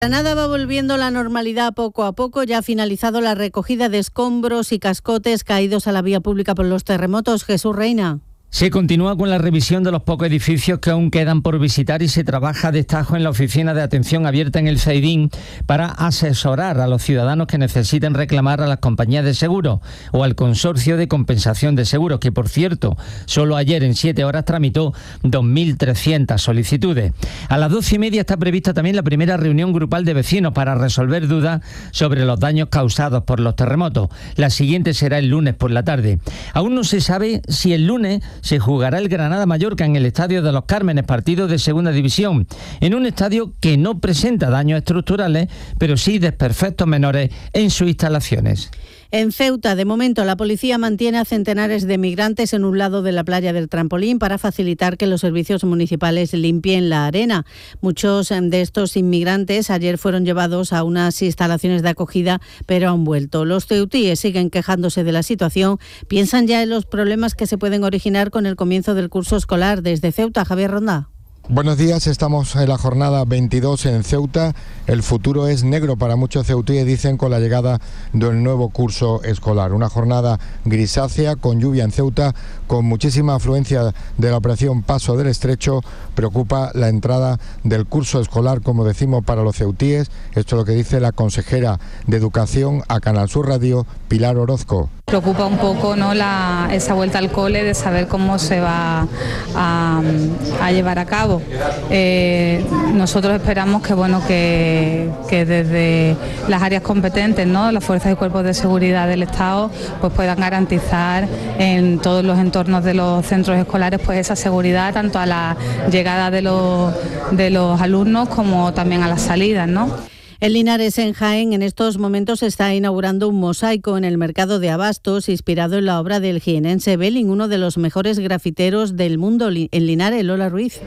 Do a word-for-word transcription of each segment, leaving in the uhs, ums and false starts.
Granada va volviendo a la normalidad poco a poco. Ya ha finalizado la recogida de escombros y cascotes caídos a la vía pública por los terremotos. Jesús Reina. Se continúa con la revisión de los pocos edificios que aún quedan por visitar y se trabaja a destajo en la oficina de atención abierta en el Zaidín para asesorar a los ciudadanos que necesiten reclamar a las compañías de seguros o al consorcio de compensación de seguros, que por cierto, solo ayer en siete horas tramitó dos mil trescientas solicitudes. A las doce y media está prevista también la primera reunión grupal de vecinos para resolver dudas sobre los daños causados por los terremotos. La siguiente será el lunes por la tarde. Aún no se sabe si el lunes se jugará el Granada-Mallorca en el Estadio de los Cármenes, partido de Segunda División, en un estadio que no presenta daños estructurales, pero sí desperfectos menores en sus instalaciones. En Ceuta, de momento, la policía mantiene a centenares de migrantes en un lado de la playa del Trampolín para facilitar que los servicios municipales limpien la arena. Muchos de estos inmigrantes ayer fueron llevados a unas instalaciones de acogida, pero han vuelto. Los ceutíes siguen quejándose de la situación, piensan ya en los problemas que se pueden originar con el comienzo del curso escolar. Desde Ceuta, Javier Ronda. Buenos días, estamos en la jornada veintidós en Ceuta. El futuro es negro para muchos ceutíes, dicen, con la llegada del nuevo curso escolar. Una jornada grisácea, con lluvia en Ceuta, con muchísima afluencia de la operación Paso del Estrecho. Preocupa la entrada del curso escolar, como decimos, para los ceutíes. Esto es lo que dice la consejera de Educación a Canal Sur Radio, Pilar Orozco. Preocupa un poco, ¿no?, la, esa vuelta al cole, de saber cómo se va a, a llevar a cabo. Eh, nosotros esperamos que, bueno, que, que desde las áreas competentes, ¿no?, las fuerzas y cuerpos de seguridad del Estado, pues puedan garantizar en todos los entornos de los centros escolares pues esa seguridad, tanto a la llegada de los, de los alumnos como también a las salidas, ¿no? En Linares, en Jaén, en estos momentos se está inaugurando un mosaico en el mercado de abastos inspirado en la obra del jienense Belling, uno de los mejores grafiteros del mundo. En Linares, Lola Ruiz.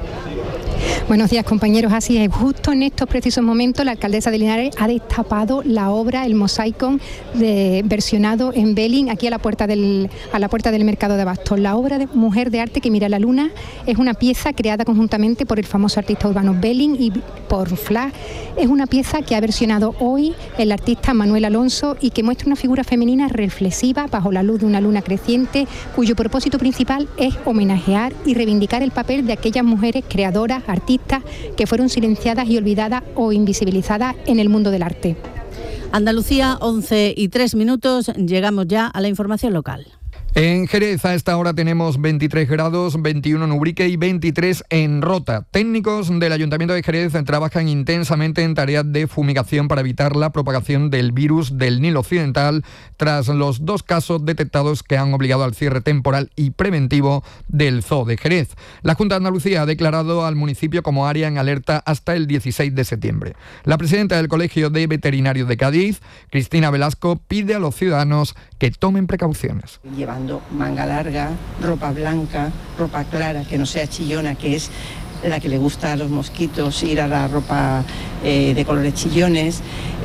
Buenos días, compañeros. Así es, justo en estos precisos momentos la alcaldesa de Linares ha destapado la obra, el mosaico de, versionado en Belling, aquí a la puerta del a la puerta del mercado de abastos. La obra de Mujer de Arte que mira la luna es una pieza creada conjuntamente por el famoso artista urbano Belling y por Flash. Es una pieza que ha versionado hoy el artista Manuel Alonso y que muestra una figura femenina reflexiva bajo la luz de una luna creciente, cuyo propósito principal es homenajear y reivindicar el papel de aquellas mujeres creadoras, artistas, que fueron silenciadas y olvidadas o invisibilizadas en el mundo del arte. Andalucía, once y tres minutos, llegamos ya a la información local. En Jerez a esta hora tenemos veintitrés grados, veintiuno en Ubrique y veintitrés en Rota. Técnicos del Ayuntamiento de Jerez trabajan intensamente en tareas de fumigación para evitar la propagación del virus del Nilo Occidental tras los dos casos detectados que han obligado al cierre temporal y preventivo del Zoo de Jerez. La Junta de Andalucía ha declarado al municipio como área en alerta hasta el dieciséis de septiembre. La presidenta del Colegio de Veterinarios de Cádiz, Cristina Velasco, pide a los ciudadanos que tomen precauciones. Llevando manga larga, ropa blanca, ropa clara, que no sea chillona, que es la que le gusta a los mosquitos, ir a la ropa eh, de colores chillones,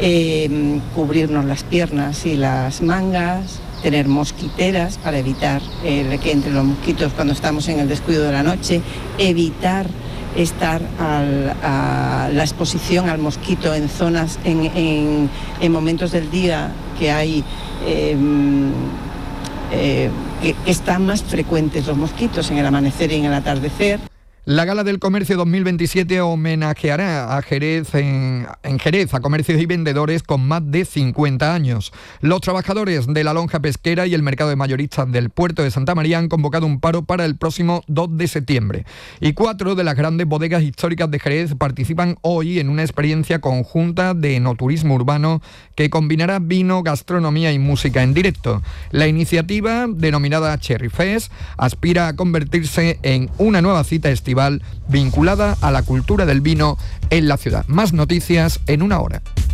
eh, cubrirnos las piernas y las mangas, tener mosquiteras para evitar eh, que entren los mosquitos cuando estamos en el descuido de la noche, evitar estar al, a la exposición al mosquito en zonas, en, en, en momentos del día que hay... Eh, Eh, que, que están más frecuentes los mosquitos en el amanecer y en el atardecer. La Gala del Comercio dos mil veintisiete homenajeará a Jerez en, en Jerez a comercios y vendedores con más de cincuenta años. Los trabajadores de la lonja pesquera y el mercado de mayoristas del puerto de Santa María han convocado un paro para el próximo dos de septiembre. Y cuatro de las grandes bodegas históricas de Jerez participan hoy en una experiencia conjunta de enoturismo urbano que combinará vino, gastronomía y música en directo. La iniciativa, denominada Cherry Fest, aspira a convertirse en una nueva cita estival vinculada a la cultura del vino en la ciudad. Más noticias en una hora.